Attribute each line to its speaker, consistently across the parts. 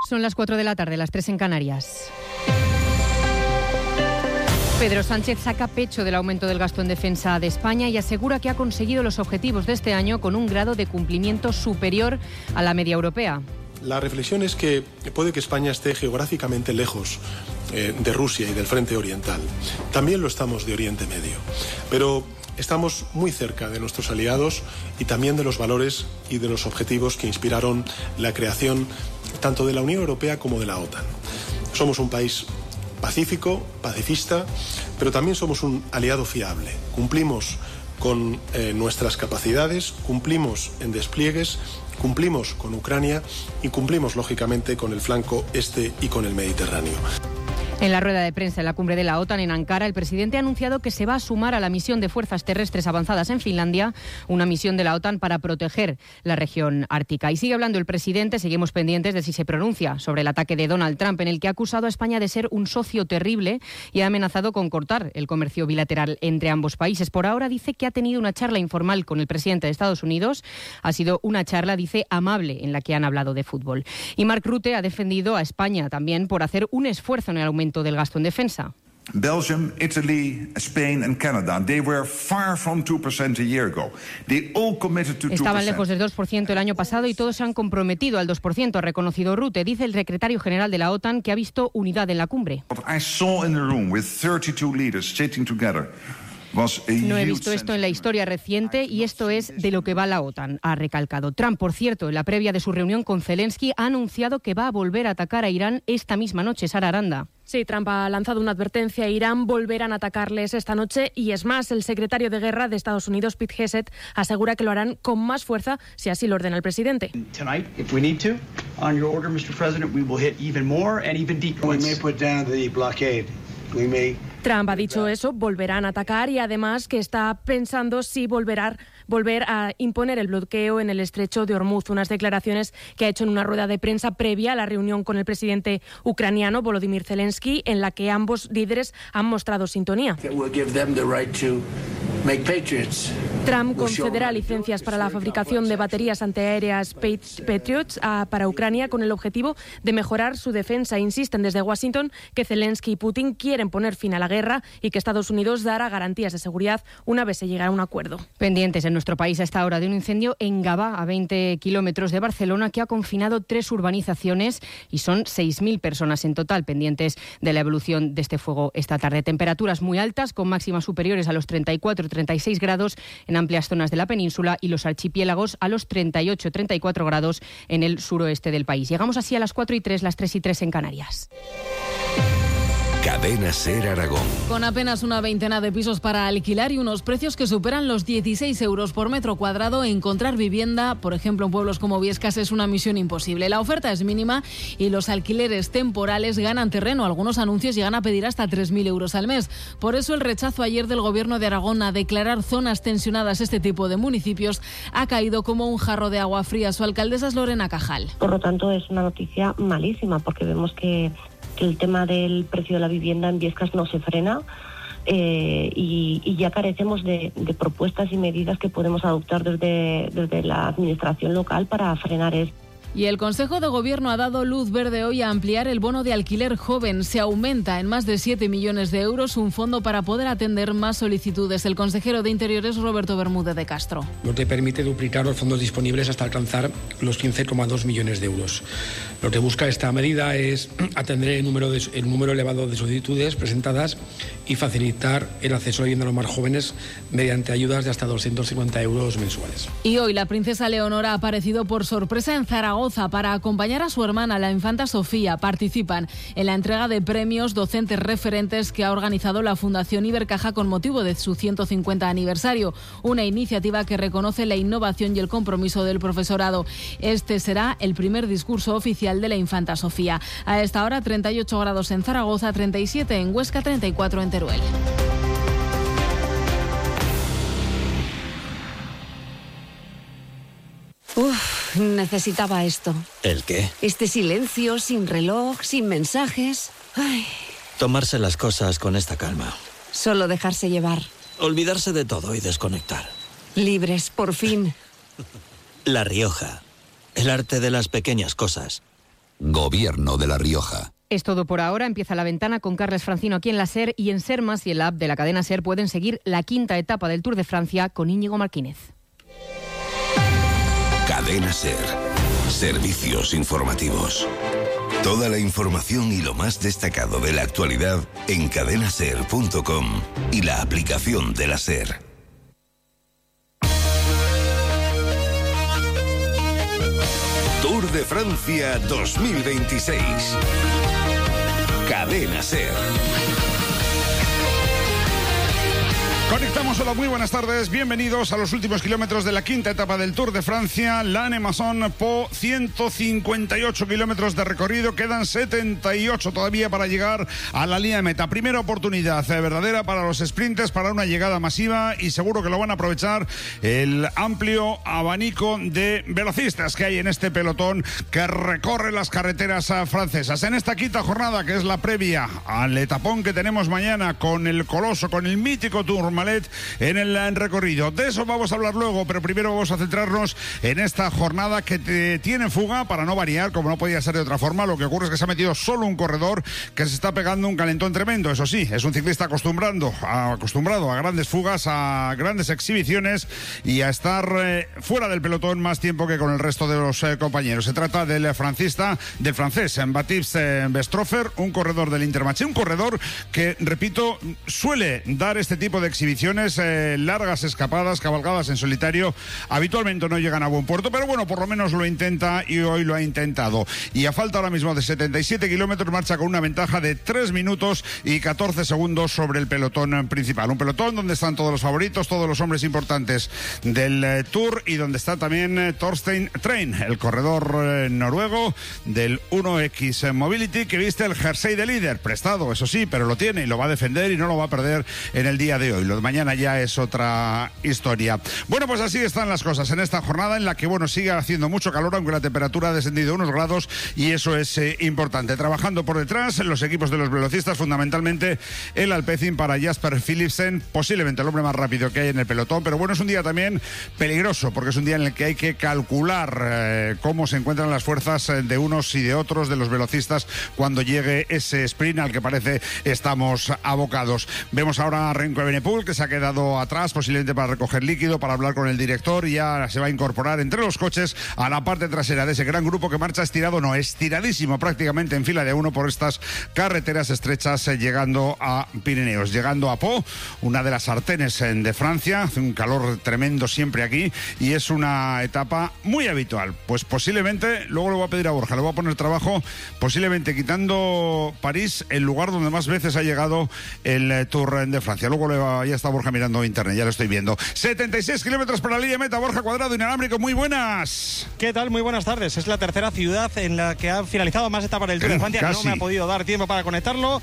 Speaker 1: Son las 4 de la tarde, las 3 en Canarias. Pedro Sánchez saca pecho del aumento del gasto en defensa de España y asegura que ha conseguido los objetivos de este año con un grado de cumplimiento superior a la media europea.
Speaker 2: La reflexión es que puede que España esté geográficamente lejos de Rusia y del frente oriental. También lo estamos de Oriente Medio. Pero estamos muy cerca de nuestros aliados y también de los valores y de los objetivos que inspiraron la creación tanto de la Unión Europea como de la OTAN. Somos un país pacífico, pacifista, pero también somos un aliado fiable. Cumplimos con nuestras capacidades, cumplimos en despliegues, cumplimos con Ucrania y cumplimos, lógicamente, con el flanco este y con el Mediterráneo.
Speaker 1: En la rueda de prensa en la cumbre de la OTAN en Ankara, el presidente ha anunciado que se va a sumar a la misión de fuerzas terrestres avanzadas en Finlandia, una misión de la OTAN para proteger la región ártica. Y sigue hablando el presidente, seguimos pendientes de si se pronuncia sobre el ataque de Donald Trump, en el que ha acusado a España de ser un socio terrible y ha amenazado con cortar el comercio bilateral entre ambos países. Por ahora dice que ha tenido una charla informal con el presidente de Estados Unidos. Ha sido una charla, dice, amable, en la que han hablado de fútbol. Y Mark Rutte ha defendido a España también por hacer un esfuerzo en el aumento del gasto en defensa.
Speaker 3: Belgium, Italy, Spain and Canada, they were far from 2% a year ago. They all committed to 2%.
Speaker 1: Estaban lejos del 2% el año pasado y todos se han comprometido al 2%, ha reconocido Rutte. Dice el secretario general de la OTAN que ha visto unidad en la cumbre.
Speaker 3: What I saw in the room with 32 leaders sitting together.
Speaker 1: No he visto esto en la historia reciente y esto es de lo que va la OTAN, ha recalcado. Trump, por cierto, en la previa de su reunión con Zelensky, ha anunciado que va a volver a atacar a Irán esta misma noche. Sara Aranda.
Speaker 4: Sí, Trump ha lanzado una advertencia a Irán, volverán a atacarles esta noche y es más, el secretario de Guerra de Estados Unidos, Pete Hegseth, asegura que lo harán con más fuerza si así lo ordena el presidente.
Speaker 5: Tonight, if we need to, on your order, Mr. President, we will hit even more and even deeper. We may put down the blockade. We may...
Speaker 4: Trump ha dicho eso, volverán a atacar y además que está pensando si volver a imponer el bloqueo en el estrecho de Hormuz. Unas declaraciones que ha hecho en una rueda de prensa previa a la reunión con el presidente ucraniano Volodymyr Zelensky, en la que ambos líderes han mostrado sintonía. Trump concederá licencias para la fabricación de baterías antiaéreas Patriots para Ucrania con el objetivo de mejorar su defensa. Insisten desde Washington que Zelensky y Putin quieren poner fin a la guerra y que Estados Unidos dará garantías de seguridad una vez se llegue a un acuerdo.
Speaker 1: Pendientes en nuestro país a esta hora de un incendio en Gavà, a 20 kilómetros de Barcelona, que ha confinado 3 urbanizaciones y son 6.000 personas en total, pendientes de la evolución de este fuego esta tarde. Temperaturas muy altas, con máximas superiores a los 34-36 grados en amplias zonas de la península y los archipiélagos a los 38-34 grados en el suroeste del país. Llegamos así a las 4:03, las 3:03 en Canarias.
Speaker 6: Cadena SER Aragón.
Speaker 7: Con apenas una veintena de pisos para alquilar y unos precios que superan los 16 euros por metro cuadrado, encontrar vivienda, por ejemplo, en pueblos como Viescas, es una misión imposible. La oferta es mínima y los alquileres temporales ganan terreno. Algunos anuncios llegan a pedir hasta 3.000 euros al mes. Por eso el rechazo ayer del Gobierno de Aragón a declarar zonas tensionadas este tipo de municipios ha caído como un jarro de agua fría. Su alcaldesa es Lorena Cajal.
Speaker 8: Por lo tanto, es una noticia malísima porque vemos que el tema del precio de la vivienda en Viescas no se frena y ya carecemos de propuestas y medidas que podemos adoptar desde la administración local para frenar esto.
Speaker 7: Y el Consejo de Gobierno ha dado luz verde hoy a ampliar el bono de alquiler joven. Se aumenta en más de 7 millones de euros un fondo para poder atender más solicitudes. El consejero de Interior es Roberto Bermúdez de Castro.
Speaker 9: Lo que permite duplicar los fondos disponibles hasta alcanzar los 15,2 millones de euros. Lo que busca esta medida es atender el número elevado de solicitudes presentadas y facilitar el acceso a vivienda a los más jóvenes mediante ayudas de hasta 250 euros mensuales.
Speaker 7: Y hoy la princesa Leonora ha aparecido por sorpresa en Zaragoza para acompañar a su hermana, la infanta Sofía. Participan en la entrega de premios docentes referentes que ha organizado la Fundación Ibercaja con motivo de su 150 aniversario, una iniciativa que reconoce la innovación y el compromiso del profesorado. Este será el primer discurso oficial de la infanta Sofía. A esta hora 38 grados en Zaragoza, 37 en Huesca, 34 en Teruel.
Speaker 10: Necesitaba esto.
Speaker 6: ¿El qué?
Speaker 10: Este silencio, sin reloj, sin mensajes. Ay.
Speaker 6: Tomarse las cosas con esta calma.
Speaker 10: Solo dejarse llevar.
Speaker 6: Olvidarse de todo y desconectar.
Speaker 10: Libres, por fin.
Speaker 6: La Rioja. El arte de las pequeñas cosas.
Speaker 11: Gobierno de La Rioja.
Speaker 1: Es todo por ahora. Empieza La Ventana con Carles Francino aquí en la SER, y en SER Más y en la app de la cadena SER pueden seguir la 5ª etapa del Tour de Francia con Íñigo Martínez.
Speaker 12: Cadena SER. Servicios informativos. Toda la información y lo más destacado de la actualidad en cadenaser.com y la aplicación de la SER. Tour de Francia 2026. Cadena SER.
Speaker 13: Conectamos, hola, muy buenas tardes, bienvenidos a los últimos kilómetros de la 5ª etapa del Tour de Francia, Lannemezan-Pau, 158 kilómetros de recorrido, quedan 78 todavía para llegar a la línea de meta. Primera oportunidad verdadera para los sprinters, para una llegada masiva, y seguro que lo van a aprovechar el amplio abanico de velocistas que hay en este pelotón que recorre las carreteras francesas. En esta 5ª jornada, que es la previa al etapón que tenemos mañana con el coloso, con el mítico Tour en el recorrido. De eso vamos a hablar luego, pero primero vamos a centrarnos en esta jornada que tiene fuga, para no variar, como no podía ser de otra forma. Lo que ocurre es que se ha metido solo un corredor que se está pegando un calentón tremendo. Eso sí, es un ciclista acostumbrado a grandes fugas, a grandes exhibiciones y a estar fuera del pelotón más tiempo que con el resto de los compañeros. Se trata del francés Baptiste Bestropher, un corredor del Intermarché, un corredor que, repito, suele dar este tipo de exhibiciones, largas escapadas, cabalgadas en solitario. Habitualmente no llegan a buen puerto, pero bueno, por lo menos lo intenta, y hoy lo ha intentado. Y a falta ahora mismo de 77 kilómetros, marcha con una ventaja de 3 minutos y 14 segundos sobre el pelotón principal. Un pelotón donde están todos los favoritos, todos los hombres importantes del Tour, y donde está también Thorstein Trein, el corredor noruego del 1X Mobility, que viste el jersey de líder, prestado, eso sí, pero lo tiene y lo va a defender y no lo va a perder en el día de hoy. Lo de mañana ya es otra historia. Bueno, pues así están las cosas en esta jornada en la que, bueno, sigue haciendo mucho calor, aunque la temperatura ha descendido unos grados, y eso es importante. Trabajando por detrás los equipos de los velocistas, fundamentalmente el Alpecin para Jasper Philipsen, posiblemente el hombre más rápido que hay en el pelotón, pero bueno, es un día también peligroso, porque es un día en el que hay que calcular cómo se encuentran las fuerzas de unos y de otros de los velocistas cuando llegue ese sprint al que parece estamos abocados. Vemos ahora a Remco Evenepoel, que se ha quedado atrás, posiblemente para recoger líquido, para hablar con el director, y ya se va a incorporar entre los coches a la parte trasera de ese gran grupo que marcha estiradísimo prácticamente en fila de uno por estas carreteras estrechas, llegando a Pirineos, llegando a Pau, una de las sartenes de Francia. Hace un calor tremendo siempre aquí y es una etapa muy habitual. Pues posiblemente, luego le voy a pedir a Borja, le voy a poner trabajo, posiblemente quitando París, el lugar donde más veces ha llegado el Tour de Francia. Luego ya está Borja mirando internet, ya lo estoy viendo. 76 kilómetros para la línea de meta. Borja Cuadrado, inalámbrico, muy buenas.
Speaker 14: ¿Qué tal? Muy buenas tardes. Es la tercera ciudad en la que ha finalizado más etapas del Tour de Francia.
Speaker 13: Casi.
Speaker 14: No me ha podido dar tiempo para conectarlo.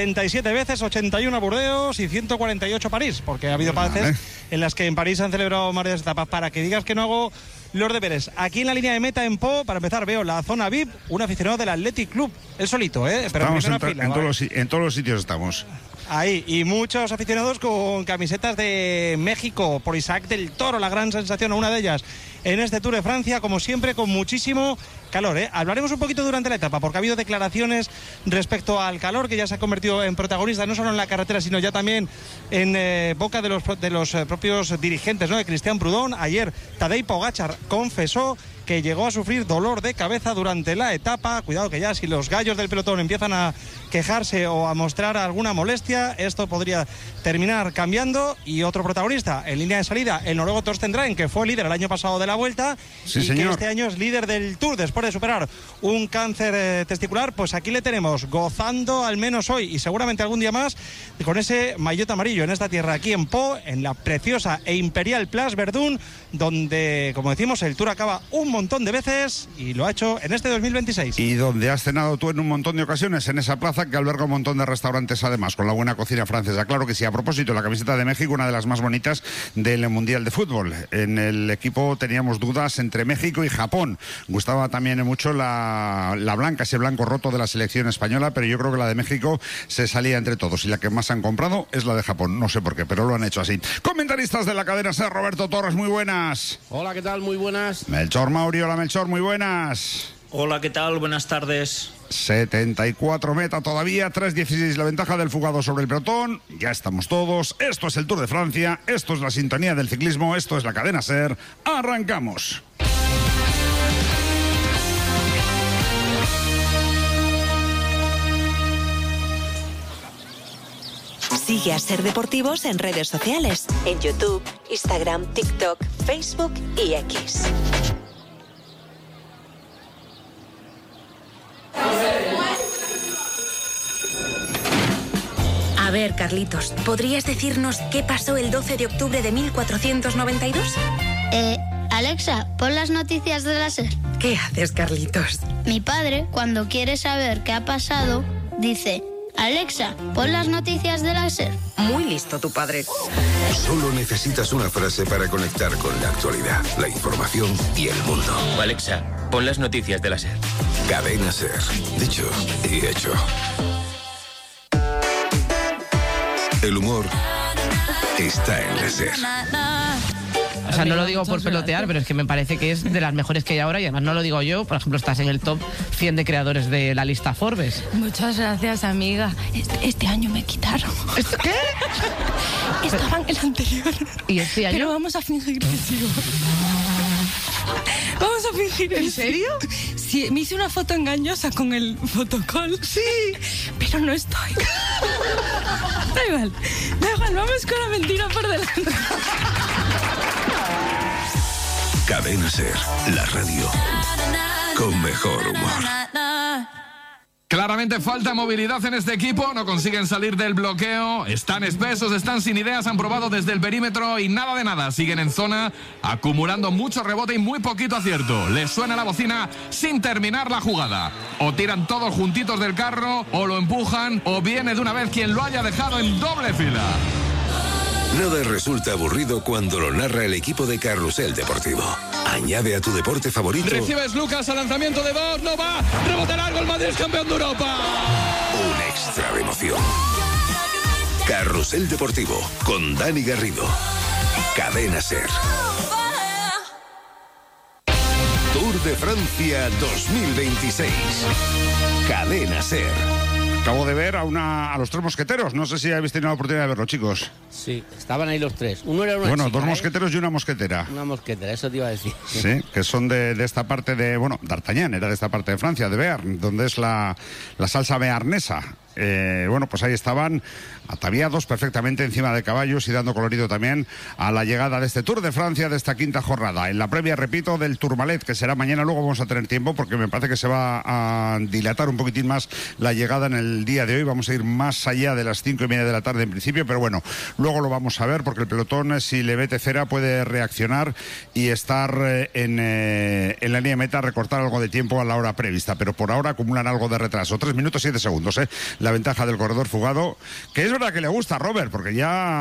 Speaker 14: 77 veces, 81 Burdeos y 148 París, porque ha habido veces en las que en París han celebrado varias etapas. Para que digas que no hago los deberes. Aquí en la línea de meta en Pau, para empezar, veo la zona VIP, un aficionado del Athletic Club. El solito, pero
Speaker 13: estamos
Speaker 14: en primera fila.
Speaker 13: En todos los sitios estamos.
Speaker 14: Ahí, y muchos aficionados con camisetas de México, por Isaac del Toro, la gran sensación, una de ellas en este Tour de Francia, como siempre, con muchísimo calor. Hablaremos un poquito durante la etapa, porque ha habido declaraciones respecto al calor, que ya se ha convertido en protagonista, no solo en la carretera, sino ya también en boca de los propios dirigentes, ¿no? De Cristian Prudhomme. Ayer Tadej Pogačar confesó que llegó a sufrir dolor de cabeza durante la etapa. Cuidado que ya si los gallos del pelotón empiezan a quejarse o a mostrar alguna molestia, esto podría terminar cambiando. Y otro protagonista en línea de salida, el noruego Thorstein Trein, que fue líder el año pasado de la Vuelta,
Speaker 13: sí,
Speaker 14: y
Speaker 13: señor,
Speaker 14: que este año es líder del Tour después de superar un cáncer testicular. Pues aquí le tenemos gozando al menos hoy y seguramente algún día más con ese maillot amarillo en esta tierra, aquí en Pau, en la preciosa e imperial Place Verdun, donde, como decimos, el Tour acaba un montón de veces y lo ha hecho en este 2026.
Speaker 13: Y donde has cenado tú en un montón de ocasiones, en esa plaza que alberga un montón de restaurantes, además, con la buena cocina francesa. Claro que sí. A propósito, la camiseta de México, una de las más bonitas del Mundial de Fútbol. En el equipo teníamos dudas entre México y Japón. Gustaba también mucho la blanca, ese blanco roto de la selección española, pero yo creo que la de México se salía entre todos, y la que más han comprado es la de Japón. No sé por qué, pero lo han hecho así. Comentaristas de la cadena SER, Roberto Torres, muy buenas.
Speaker 15: Hola, ¿qué tal? Muy buenas.
Speaker 13: Melchor Mauri, hola Melchor, muy buenas.
Speaker 15: Hola, ¿qué tal? Buenas tardes.
Speaker 13: 74 meta todavía, 3.16 la ventaja del fugado sobre el pelotón. Ya estamos todos. Esto es el Tour de Francia, esto es la sintonía del ciclismo, esto es la cadena SER. ¡Arrancamos!
Speaker 16: Sigue a SER Deportivos en redes sociales, en YouTube, Instagram, TikTok, Facebook y X.
Speaker 17: A ver, Carlitos, ¿podrías decirnos qué pasó el 12 de octubre de 1492?
Speaker 18: Alexa, pon las noticias de la SER.
Speaker 17: ¿Qué haces, Carlitos?
Speaker 18: Mi padre, cuando quiere saber qué ha pasado, dice: Alexa, pon las noticias de la SER.
Speaker 17: Muy listo tu padre.
Speaker 12: Solo necesitas una frase para conectar con la actualidad, la información y el mundo.
Speaker 19: Alexa, pon las noticias de la SER.
Speaker 12: Cadena SER. Dicho y hecho. El humor está en la SER.
Speaker 20: O sea, no lo digo por pelotear, pero es que me parece que es de las mejores que hay ahora y además no lo digo yo. Por ejemplo, estás en el top 100 de creadores de la lista Forbes.
Speaker 21: Muchas gracias, amiga. Este año me quitaron.
Speaker 20: ¿Qué?
Speaker 21: Estaba en el anterior.
Speaker 20: ¿Y este año?
Speaker 21: Pero vamos a fingir que sigo. Vamos a fingir.
Speaker 20: ¿En serio?
Speaker 21: Sí, me hice una foto engañosa con el fotocall.
Speaker 20: Sí.
Speaker 21: Pero no estoy. Da igual, vamos con la mentira por delante.
Speaker 12: Cadena SER, la radio con mejor humor.
Speaker 22: Claramente falta movilidad en este equipo, no consiguen salir del bloqueo, están espesos, están sin ideas, han probado desde el perímetro y nada de nada, siguen en zona, acumulando mucho rebote y muy poquito acierto. Les suena la bocina sin terminar la jugada. O tiran todos juntitos del carro, o lo empujan, o viene de una vez quien lo haya dejado en doble fila.
Speaker 12: Nada resulta aburrido cuando lo narra el equipo de Carrusel Deportivo. Añade a tu deporte favorito.
Speaker 22: Recibes Lucas al lanzamiento de Bosch, no va, rebote largo, el Madrid es campeón de Europa.
Speaker 12: Un extra de emoción. Carrusel Deportivo con Dani Garrido. Cadena SER. Tour de Francia 2026. Cadena SER.
Speaker 13: Acabo de ver a los tres mosqueteros. No sé si habéis tenido la oportunidad de verlo, chicos.
Speaker 23: Sí, estaban ahí los tres. Uno era una
Speaker 13: Bueno,
Speaker 23: chica,
Speaker 13: dos mosqueteros y una mosquetera.
Speaker 23: Una mosquetera, eso te iba a decir.
Speaker 13: Sí, que son de esta parte de... Bueno, D'Artagnan era de esta parte de Francia, de Bearn, donde es la salsa bearnesa. Bueno, pues ahí estaban ataviados perfectamente encima de caballos y dando colorido también a la llegada de este Tour de Francia, de esta quinta jornada. En la previa, repito, del Tourmalet, que será mañana. Luego vamos a tener tiempo porque me parece que se va a dilatar un poquitín más la llegada en el día de hoy. Vamos a ir más allá de las 5:30 de la tarde en principio, pero bueno, luego lo vamos a ver porque el pelotón, si le mete cera, puede reaccionar y estar en la línea de meta, recortar algo de tiempo a la hora prevista, pero por ahora acumulan algo de retraso. 3 minutos 7 segundos, la ventaja del corredor fugado, que es verdad que le gusta a Robert, porque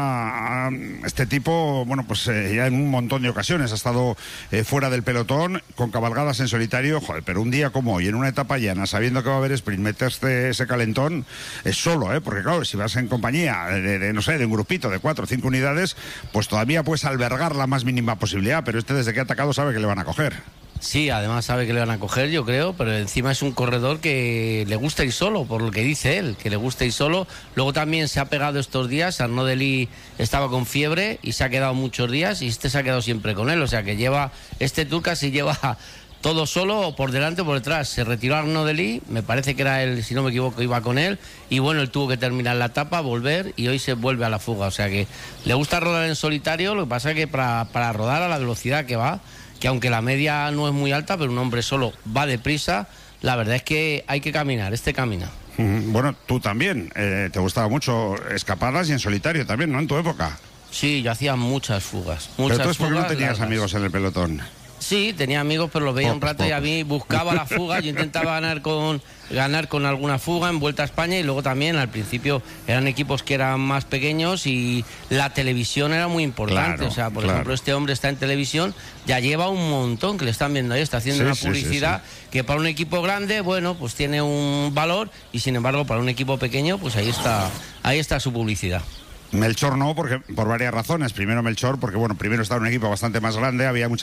Speaker 13: ya este tipo, bueno, pues ya en un montón de ocasiones ha estado fuera del pelotón con cabalgadas en solitario, joder, pero un día como hoy, en una etapa llana, sabiendo que va a haber sprint, meterse ese calentón es solo, porque claro, si vas en compañía de no sé, de un grupito de 4 o 5 unidades, pues todavía puedes albergar la más mínima posibilidad, pero este desde que ha atacado sabe que le van a coger.
Speaker 23: Sí, además sabe que le van a coger, yo creo, pero encima es un corredor que le gusta ir solo, por lo que dice él, que le gusta ir solo. Luego también se ha pegado estos días, Arnaud Delis estaba con fiebre y se ha quedado muchos días y este se ha quedado siempre con él, o sea que lleva, este Tour casi lleva todo solo, por delante o por detrás. Se retiró Arnaud Delis, me parece que era él, si no me equivoco, iba con él, y bueno, él tuvo que terminar la etapa, volver, y hoy se vuelve a la fuga, o sea que le gusta rodar en solitario, lo que pasa es que para rodar a la velocidad que va, que aunque la media no es muy alta, pero un hombre solo va deprisa, la verdad es que hay que caminar, camina.
Speaker 13: Bueno, tú también, te gustaba mucho escapadas y en solitario también, ¿no? En tu época.
Speaker 23: Sí, yo hacía muchas fugas.
Speaker 13: Pero entonces, ¿por qué no tenías amigos en el pelotón?
Speaker 23: Sí, tenía amigos, pero los veía un rato y a mí buscaba la fuga. Yo intentaba ganar con alguna fuga en Vuelta a España, y luego también al principio eran equipos que eran más pequeños y la televisión era muy importante. Claro, o sea, por ejemplo, este hombre está en televisión, ya lleva un montón que le están viendo ahí, está haciendo una publicidad que para un equipo grande, bueno, pues tiene un valor, y sin embargo para un equipo pequeño, pues ahí está su publicidad.
Speaker 13: Melchor no, porque por varias razones. Primero Melchor, porque bueno, primero estaba en un equipo bastante más grande, había mucha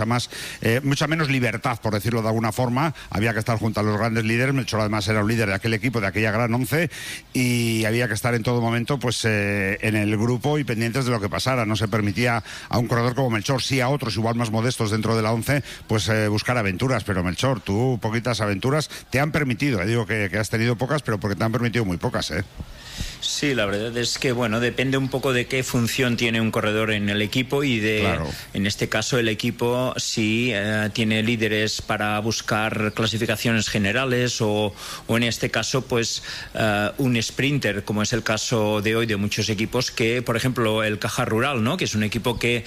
Speaker 13: menos libertad, por decirlo de alguna forma. Había que estar junto a los grandes líderes. Melchor además era un líder de aquel equipo, de aquella gran once, y había que estar en todo momento pues en el grupo y pendientes de lo que pasara. No se permitía a un corredor como Melchor, sí a otros igual más modestos dentro de la once, pues buscar aventuras. Pero Melchor, tú poquitas aventuras te han permitido. Digo que has tenido pocas, pero porque te han permitido muy pocas,
Speaker 15: Sí, la verdad es que, bueno, depende un poco de qué función tiene un corredor en el equipo y en este caso, el equipo si tiene líderes para buscar clasificaciones generales o en este caso, pues, un sprinter, como es el caso de hoy de muchos equipos que, por ejemplo, el Caja Rural, ¿no? Que es un equipo que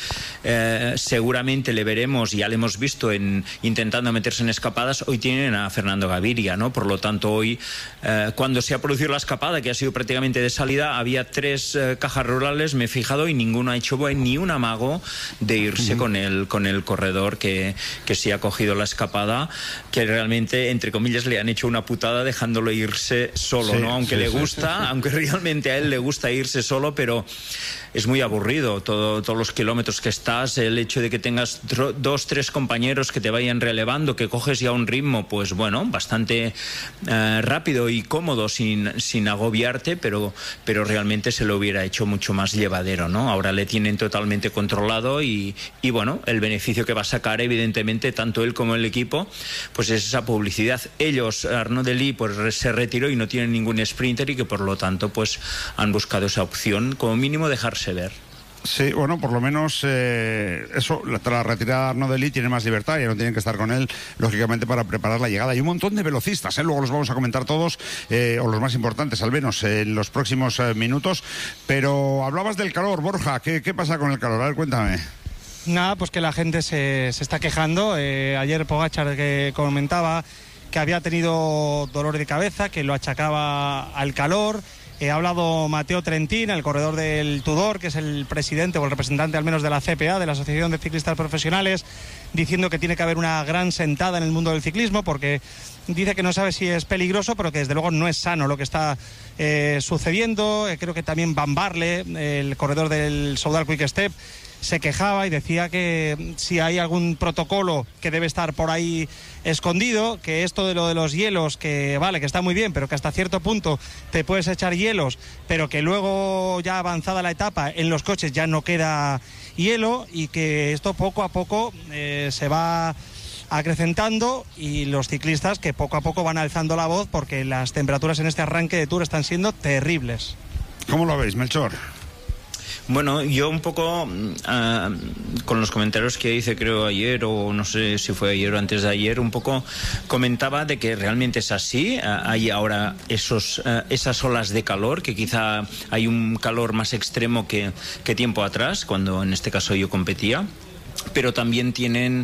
Speaker 15: seguramente le veremos, ya le hemos visto intentando meterse en escapadas. Hoy tienen a Fernando Gaviria, ¿no? Por lo tanto, hoy, cuando se ha producido la escapada, que ha sido prácticamente de salida, había 3 cajas rurales, me he fijado, y ninguno ha hecho ni un amago de irse con el corredor que sí ha cogido la escapada, que realmente, entre comillas, le han hecho una putada dejándolo irse solo, ¿no? Aunque le gusta, aunque realmente a él le gusta irse solo, pero es muy aburrido todos los kilómetros que estás, el hecho de que tengas 2-3 compañeros que te vayan relevando, que coges ya un ritmo, pues bueno, bastante rápido y cómodo, sin agobiarte, pero realmente se lo hubiera hecho mucho más llevadero, ¿no? Ahora le tienen totalmente controlado y bueno, el beneficio que va a sacar, evidentemente, tanto él como el equipo, pues es esa publicidad. Ellos, Arnaud Delis, pues se retiró y no tienen ningún sprinter y que por lo tanto pues han buscado esa opción, como mínimo dejarse ver.
Speaker 13: Sí, bueno, por lo menos eso, tras la retirada de Arnaud Delis tiene más libertad, ya no tienen que estar con él, lógicamente, para preparar la llegada. Hay un montón de velocistas, luego los vamos a comentar todos, o los más importantes, al menos, en los próximos minutos. Pero hablabas del calor, Borja, ¿qué pasa con el calor? A ver, cuéntame.
Speaker 14: Nada, pues que la gente se está quejando. Ayer Pogačar que comentaba que había tenido dolor de cabeza, que lo achacaba al calor. Ha hablado Matteo Trentin, el corredor del Tudor, que es el presidente o el representante al menos de la CPA, de la Asociación de Ciclistas Profesionales, diciendo que tiene que haber una gran sentada en el mundo del ciclismo, porque dice que no sabe si es peligroso, pero que desde luego no es sano lo que está sucediendo. Creo que también Van Barle, el corredor del Soudal Quick Step, se quejaba y decía que si hay algún protocolo que debe estar por ahí escondido, que esto de lo de los hielos, que vale, que está muy bien, pero que hasta cierto punto te puedes echar hielos, pero que luego ya avanzada la etapa en los coches ya no queda hielo, y que esto poco a poco se va acrecentando, y los ciclistas que poco a poco van alzando la voz porque las temperaturas en este arranque de Tour están siendo terribles.
Speaker 13: ¿Cómo lo veis, Melchor?
Speaker 15: Bueno, yo un poco con los comentarios que hice, creo ayer, o no sé si fue ayer o antes de ayer, un poco comentaba de que realmente es así. Hay ahora esas olas de calor, que quizá hay un calor más extremo que tiempo atrás, cuando en este caso yo competía, pero también tienen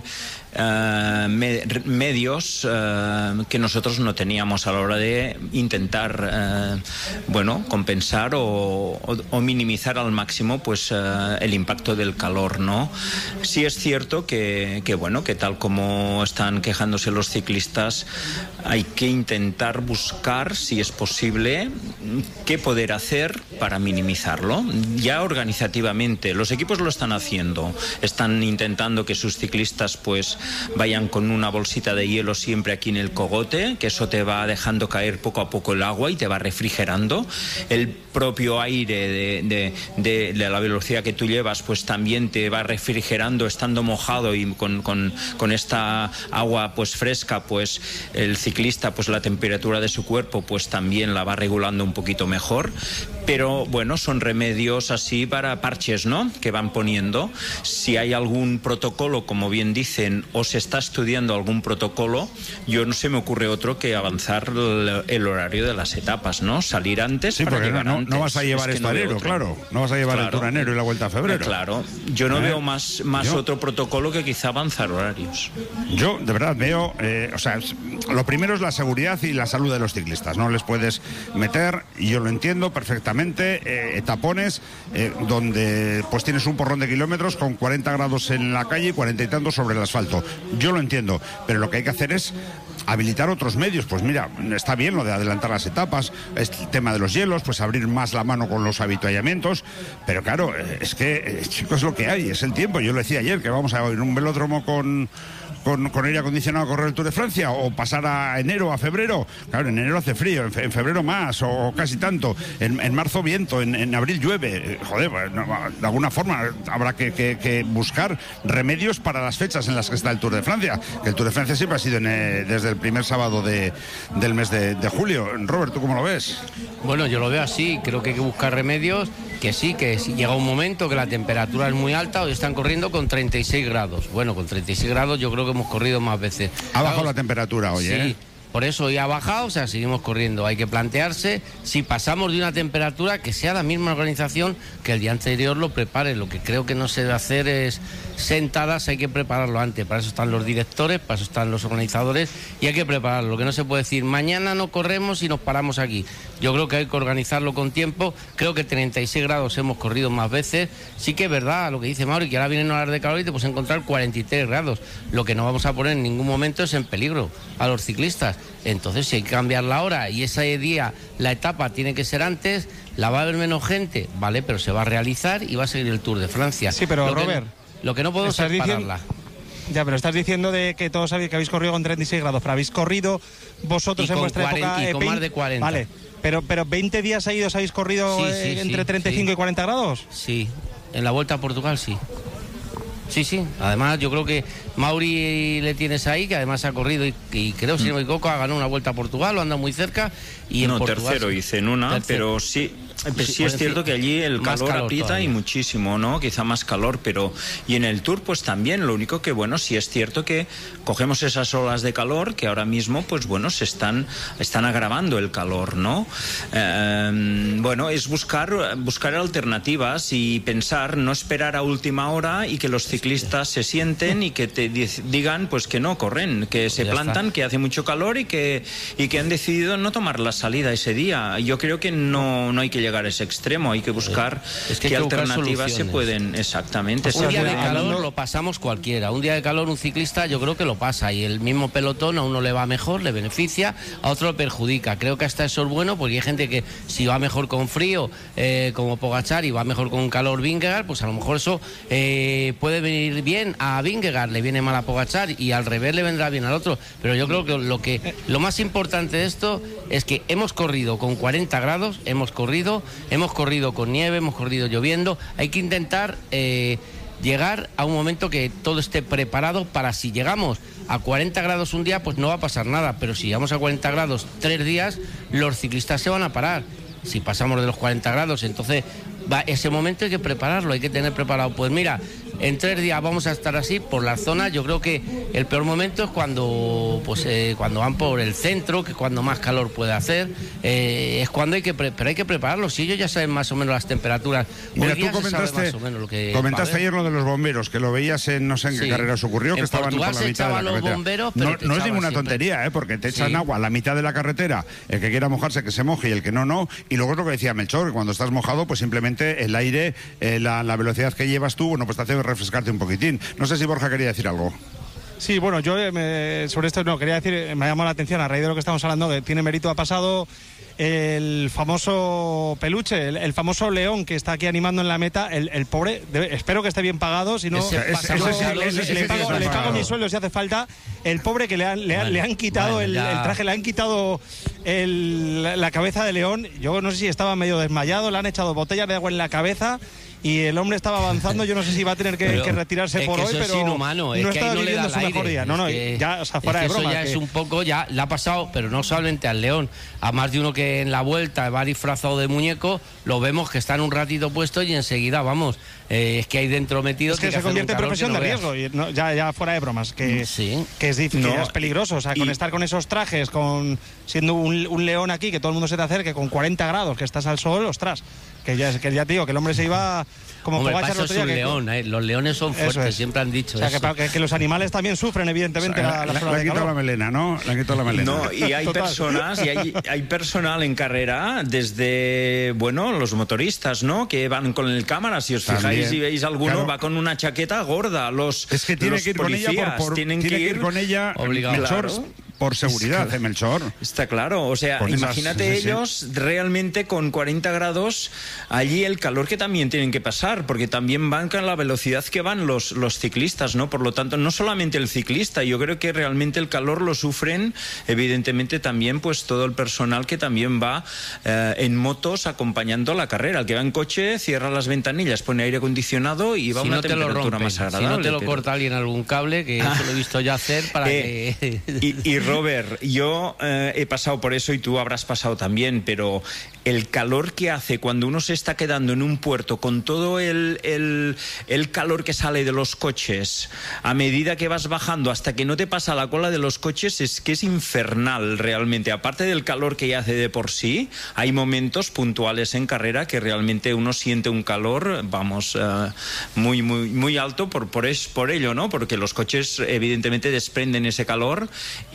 Speaker 15: medios que nosotros no teníamos a la hora de intentar compensar o minimizar al máximo pues el impacto del calor, ¿no? Sí es cierto que tal como están quejándose los ciclistas, hay que intentar buscar, si es posible, qué poder hacer para minimizarlo. Ya organizativamente los equipos lo están haciendo, están intentando que sus ciclistas pues vayan con una bolsita de hielo siempre aquí en el cogote, que eso te va dejando caer poco a poco el agua y te va refrigerando. El propio aire de la velocidad que tú llevas pues también te va refrigerando estando mojado, y con esta agua pues fresca, pues el ciclista pues la temperatura de su cuerpo pues también la va regulando un poquito mejor. Pero bueno, son remedios así para parches, ¿no?, que van poniendo. Si hay algún protocolo, como bien dicen, o se está estudiando algún protocolo, yo no se me ocurre otro que avanzar el horario de las etapas, ¿no? Salir antes,
Speaker 13: sí,
Speaker 15: para llegar antes.
Speaker 13: No vas a llevar esto a enero, claro. No vas a llevar el Tour a enero y la Vuelta a febrero.
Speaker 15: Claro. Yo no veo más otro protocolo que quizá avanzar horarios.
Speaker 13: Yo, de verdad, veo... lo primero es la seguridad y la salud de los ciclistas. No les puedes meter, y yo lo entiendo perfectamente, tapones donde pues tienes un porrón de kilómetros con 40 grados en la calle y 40 y tantos sobre el asfalto. Yo lo entiendo, pero lo que hay que hacer es habilitar otros medios. Pues mira, está bien lo de adelantar las etapas, el tema de los hielos, pues abrir más la mano con los habituallamientos, pero claro, es que, chicos, es lo que hay, es el tiempo. Yo lo decía ayer, que vamos a ir a un velódromo con aire acondicionado a correr el Tour de Francia, o pasar a enero, a febrero. Claro, en enero hace frío, en febrero más, o casi tanto, en marzo viento, en abril llueve. Joder, pues, de alguna forma habrá que buscar remedios para las fechas en las que está el Tour de Francia, que el Tour de Francia siempre ha sido desde el primer sábado del mes de julio. Robert, ¿tú cómo lo ves?
Speaker 23: Bueno, yo lo veo así, creo que hay que buscar remedios, que sí, llega un momento que la temperatura es muy alta. Hoy están corriendo con 36 grados. Bueno, con 36 grados yo creo que hemos corrido más veces.
Speaker 13: Ha bajado la temperatura hoy,
Speaker 23: sí. Por eso hoy ha bajado, o sea, seguimos corriendo. Hay que plantearse si pasamos de una temperatura que sea la misma organización que el día anterior lo prepare. Lo que creo que no se debe hacer es sentadas, hay que prepararlo antes. Para eso están los directores, para eso están los organizadores, y hay que prepararlo. Lo que no se puede decir, mañana no corremos y nos paramos aquí. Yo creo que hay que organizarlo con tiempo. Creo que 36 grados hemos corrido más veces. Sí que es verdad lo que dice Mauri, que ahora vienen horas de calor y te puedes encontrar 43 grados. Lo que no vamos a poner en ningún momento es en peligro a los ciclistas. Entonces, si hay que cambiar la hora y ese día la etapa tiene que ser antes, la va a haber menos gente, vale, pero se va a realizar y va a seguir el Tour de Francia.
Speaker 14: Sí, pero Robert,
Speaker 23: lo que no podemos es pararla.
Speaker 14: Ya, pero estás diciendo de que todos sabéis que habéis corrido con 36 grados, pero habéis corrido vosotros en vuestra época...
Speaker 23: Y con más de 40.
Speaker 14: Vale, pero 20 días seguidos habéis corrido entre 35 y 40 grados.
Speaker 23: Sí, en la Vuelta a Portugal sí. Sí, además yo creo que Mauri le tienes ahí, que además ha corrido y creo, si no me equivoco, ha ganado una Vuelta a Portugal, o anda muy cerca. Y en Portugal,
Speaker 15: tercero hice en una, pero sí es cierto que allí el calor aprieta todavía. Y muchísimo, ¿no? Quizá más calor, pero... Y en el Tour, pues también, lo único que, bueno, sí es cierto que cogemos esas olas de calor que ahora mismo, pues bueno, están agravando el calor, ¿no? Bueno, es buscar alternativas y pensar, no esperar a última hora y que los ciclistas se sienten y que te digan, pues que no corren, que se plantan, que hace mucho calor y que han decidido no tomar la salida ese día. Yo creo que no hay que llegar a ese extremo, hay que buscar qué alternativas se pueden, exactamente.
Speaker 23: Un día de calor lo pasamos cualquiera, un día de calor un ciclista yo creo que lo pasa, y el mismo pelotón a uno le va mejor, le beneficia, a otro le perjudica. Creo que hasta eso es bueno, porque hay gente que si va mejor con frío, como Pogačar, y va mejor con calor Vingegaard, pues a lo mejor eso puede venir bien a Vingegaard, le viene mal a Pogačar, y al revés le vendrá bien al otro. Pero yo creo que lo más importante de esto es que hemos corrido con 40 grados, hemos corrido con nieve, hemos corrido lloviendo. Hay que intentar llegar a un momento que todo esté preparado para, si llegamos a 40 grados un día, pues no va a pasar nada, pero si llegamos a 40 grados 3 días, los ciclistas se van a parar. Si pasamos de los 40 grados, entonces ese momento hay que prepararlo, hay que tener preparado. Pues mira, en 3 días vamos a estar así por la zona. Yo creo que el peor momento es cuando van por el centro, que es cuando más calor puede hacer, es cuando pero hay que prepararlo. Si ellos ya saben más o menos las temperaturas.
Speaker 13: Mira, tú comentaste ayer lo de los bomberos, que lo veías en no sé en qué carrera os ocurrió, que estaban por la mitad de la carretera.
Speaker 23: Bomberos,
Speaker 13: no es ninguna tontería, porque te echan agua a la mitad de la carretera, el que quiera mojarse que se moje y el que no. Y luego es lo que decía Melchor, que cuando estás mojado, pues simplemente el aire, la velocidad que llevas tú, bueno, pues te hace refrescarte un poquitín. No sé si Borja quería decir algo.
Speaker 14: Sí, bueno, yo sobre esto no quería decir, me ha llamado la atención a raíz de lo que estamos hablando, que tiene mérito. Ha pasado el famoso peluche, el famoso león que está aquí animando en la meta, el pobre, espero que esté bien pagado, si no le pago mi sueldo si hace falta. El pobre que le han quitado el traje, le han quitado la cabeza de león. Yo no sé si estaba medio desmayado, le han echado botellas de agua en la cabeza y el hombre estaba avanzando. Yo no sé si va a tener que retirarse por hoy, pero
Speaker 23: es inhumano,
Speaker 14: no estaba viviendo su mejor día. Ya, o sea, fuera de broma.
Speaker 23: Eso ya es un poco, ya le ha pasado, pero no solamente al león, a más de uno que en la vuelta va disfrazado de muñeco, lo vemos que están un ratito puestos y enseguida, vamos, es que hay dentro metido.
Speaker 14: Es que se convierte en profesión de riesgo, y ya fuera de bromas, que es difícil, que es peligroso. O sea, con estar con esos trajes, siendo un león aquí, que todo el mundo se te acerque con 40 grados, que estás al sol, ostras, que ya te digo, que el hombre se iba como Pogačar.
Speaker 23: Es un león, los leones son fuertes, siempre han dicho
Speaker 14: eso. O sea, que los animales también sufren, evidentemente,
Speaker 13: le han quitado la melena, ¿no? Le han quitado la melena.
Speaker 15: No, y hay personas, y hay personal en carrera, desde, bueno, los motoristas, ¿no? Que van con el cámara, si os fijáis y veis alguno, va con una chaqueta gorda.
Speaker 13: Es que tiene que ir con ella, tienen que ir con ella
Speaker 23: obligado.
Speaker 13: por seguridad, Melchor.
Speaker 15: Está claro, o sea, imagínate ellos realmente con 40 grados, allí el calor que también tienen que pasar, porque también van con la velocidad que van los ciclistas, ¿no? Por lo tanto, no solamente el ciclista, yo creo que realmente el calor lo sufren, evidentemente también pues todo el personal que también va en motos acompañando la carrera. El que va en coche cierra las ventanillas, pone aire acondicionado y va a una temperatura más agradable.
Speaker 23: Si no te lo corta alguien algún cable, que eso lo he visto ya hacer para que...
Speaker 15: Y Robert, yo he pasado por eso y tú habrás pasado también, pero el calor que hace cuando uno se está quedando en un puerto con todo el calor que sale de los coches a medida que vas bajando hasta que no te pasa la cola de los coches, es que es infernal realmente. Aparte del calor que ya hace de por sí, hay momentos puntuales en carrera que realmente uno siente un calor, vamos, muy, muy, muy alto por ello, ¿no? Porque los coches evidentemente desprenden ese calor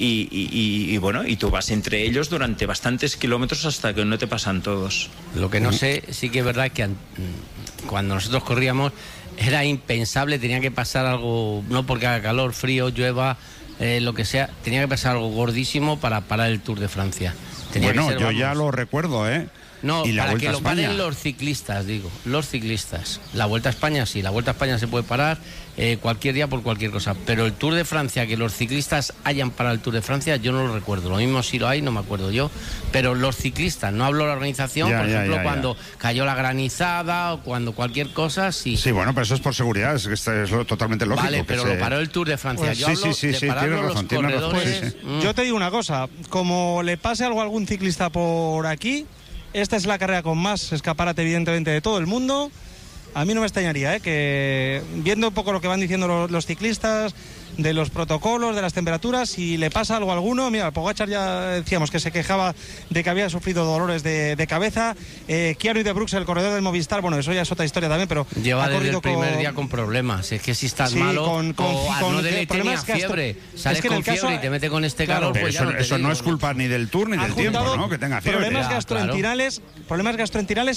Speaker 15: y bueno, y tú vas entre ellos durante bastantes kilómetros hasta que no te pasan todos.
Speaker 23: Lo que no sé, sí que es verdad que cuando nosotros corríamos era impensable, tenía que pasar algo, no porque haga calor, frío, llueva, lo que sea, tenía que pasar algo gordísimo para parar el Tour de Francia.
Speaker 13: Bueno, yo ya lo recuerdo, ¿eh?
Speaker 23: No,
Speaker 13: y la
Speaker 23: para
Speaker 13: Vuelta
Speaker 23: que lo
Speaker 13: a España.
Speaker 23: paren los ciclistas, digo, los ciclistas. La Vuelta a España sí, la Vuelta a España se puede parar cualquier día por cualquier cosa, pero el Tour de Francia, que los ciclistas hayan parado el Tour de Francia, yo no lo recuerdo. Lo mismo si lo hay, no me acuerdo yo, pero los ciclistas, no hablo de la organización, por ejemplo, cuando cayó la granizada o cuando cualquier cosa, sí.
Speaker 13: Sí, bueno, pero eso es por seguridad, es que es totalmente lógico.
Speaker 23: Vale, pero lo paró el Tour de Francia.
Speaker 13: Pues
Speaker 23: yo hablo
Speaker 13: sí,
Speaker 23: de
Speaker 13: tienes razón, tienes razón.
Speaker 14: Yo te digo una cosa, como le pase algo a algún ciclista por aquí, esta es la carrera con más escaparate, evidentemente, de todo el mundo. A mí no me extrañaría, que viendo un poco lo que van diciendo los ciclistas, de los protocolos, de las temperaturas, si le pasa algo a alguno, mira, Pogačar ya decíamos que se quejaba de que había sufrido dolores de cabeza, Chiano de Brooks, el corredor del Movistar, bueno, eso ya es otra historia también, pero
Speaker 23: lleva desde el primer día con problemas, es que si estás malo, no tenía fiebre, sales con fiebre y te mete con este calor,
Speaker 13: pues eso no es culpa ni del Tour ni del tiempo, ¿no? Que tenga fiebre.
Speaker 14: Problemas gastrointestinales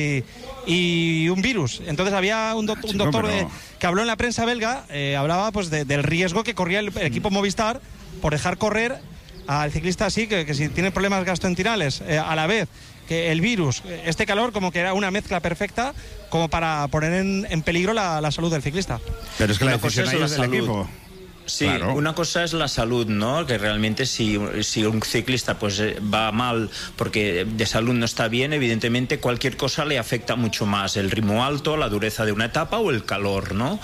Speaker 14: y un virus. Entonces había un doctor que habló en la prensa belga, hablaba pues del riesgo que corría el equipo Movistar por dejar correr al ciclista así, que si tiene problemas gastrointestinales, a la vez que el virus, este calor, como que era una mezcla perfecta como para poner en peligro la salud del ciclista.
Speaker 13: Pero es que la decisión ahí es del equipo.
Speaker 15: Sí, claro. Una cosa es la salud, ¿no? Que realmente si un ciclista pues va mal porque de salud no está bien, evidentemente cualquier cosa le afecta mucho más. El ritmo alto, la dureza de una etapa o el calor, ¿no?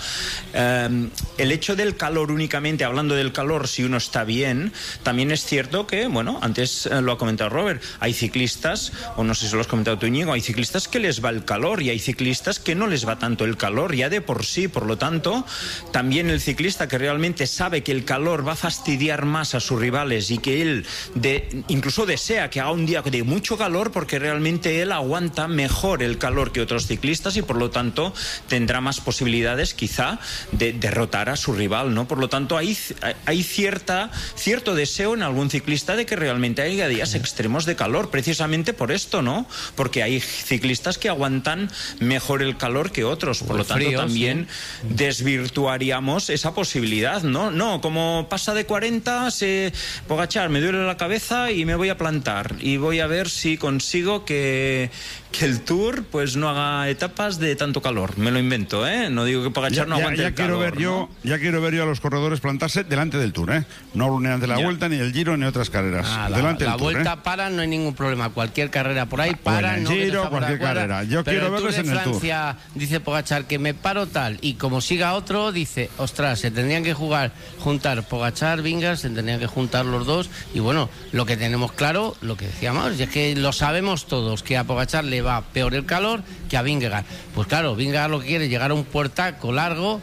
Speaker 15: El hecho del calor únicamente, hablando del calor, si uno está bien, también es cierto que, bueno, antes lo ha comentado Robert, hay ciclistas, o no sé si lo has comentado tú, Íñigo, hay ciclistas que les va el calor y hay ciclistas que no les va tanto el calor ya de por sí. Por lo tanto, también el ciclista que realmente sabe que el calor va a fastidiar más a sus rivales y que él incluso desea que haga un día de mucho calor porque realmente él aguanta mejor el calor que otros ciclistas y por lo tanto tendrá más posibilidades quizá de derrotar a su rival, ¿no? Por lo tanto hay cierto deseo en algún ciclista de que realmente haya días extremos de calor, precisamente por esto, ¿no? Porque hay ciclistas que aguantan mejor el calor que otros, por lo tanto también desvirtuaríamos esa posibilidad, ¿no? No, como pasa de 40, Pogačar, me duele la cabeza y me voy a plantar y voy a ver si consigo que el Tour pues no haga etapas de tanto calor. Me lo invento, ¿eh? No digo que Pogačar no aguante el calor.
Speaker 13: Ya quiero ver yo a los corredores plantarse delante del Tour, ¿eh? No ni ante la Vuelta, ni el Giro, ni otras carreras. Delante del Tour,
Speaker 23: Vuelta para, no hay ningún problema. Cualquier carrera por ahí para,
Speaker 13: el Giro, cualquier carrera. Yo quiero verles en el Tour.
Speaker 23: Francia dice Pogačar que me paro tal, y como siga otro, dice, ostras, se tendrían que juntar Pogačar, Vingegaard, se tendrían que juntar los dos, y bueno, lo que tenemos claro, lo que decíamos, es que lo sabemos todos, que a Pogačar le va peor el calor que a Vingegaard. Pues claro, Vingegaard lo que quiere es llegar a un puertaco largo,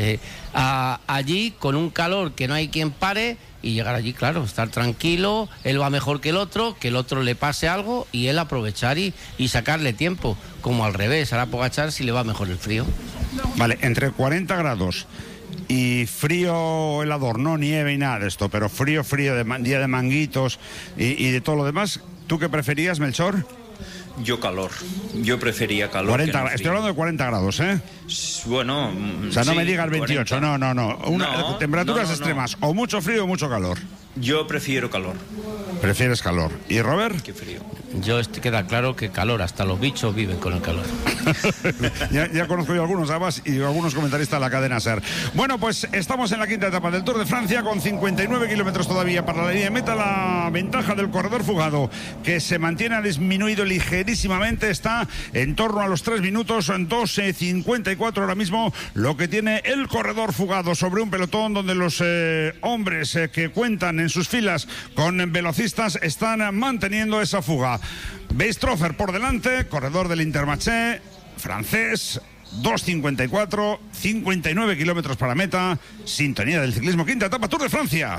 Speaker 23: allí con un calor que no hay quien pare, y llegar allí, claro, estar tranquilo, él va mejor que el otro le pase algo y él aprovechar y sacarle tiempo, como al revés, ahora Pogačar si le va mejor el frío.
Speaker 13: Vale, entre 40 grados y frío helador, no nieve y nada de esto, pero frío, día de manguitos y de todo lo demás, ¿tú qué preferías, Melchor?
Speaker 15: Yo calor. Yo prefería calor.
Speaker 13: 40, estoy hablando de 40 grados, ¿eh?
Speaker 15: Bueno.
Speaker 13: O sea, no
Speaker 15: sí,
Speaker 13: me digas 28,
Speaker 15: 40.
Speaker 13: no. Temperaturas extremas, o mucho frío o mucho calor.
Speaker 15: Yo prefiero calor.
Speaker 13: Prefieres calor. ¿Y Robert?
Speaker 15: Qué frío.
Speaker 23: Yo queda claro que calor, hasta los bichos viven con el calor.
Speaker 13: ya conozco yo algunos, además, y algunos comentaristas de la cadena SER. Bueno, pues estamos en la quinta etapa del Tour de Francia, con 59 kilómetros todavía para la línea de meta. La ventaja del corredor fugado, que se mantiene, ha disminuido ligerísimamente, está en torno a los 3 minutos, 12:54 ahora mismo, lo que tiene el corredor fugado sobre un pelotón donde los hombres que cuentan en sus filas con velocistas están manteniendo esa fuga. Weistrofer por delante, corredor del Intermarché, francés, 2:54, 59 kilómetros para meta, sintonía del ciclismo, quinta etapa, Tour de Francia.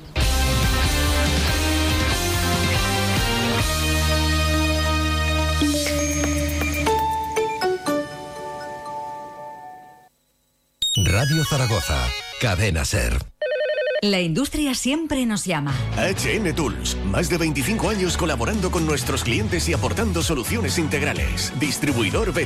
Speaker 2: Radio Zaragoza, Cadena SER.
Speaker 3: La industria siempre nos llama.
Speaker 2: HN Tools, más de 25 años colaborando con nuestros clientes y aportando soluciones integrales. Distribuidor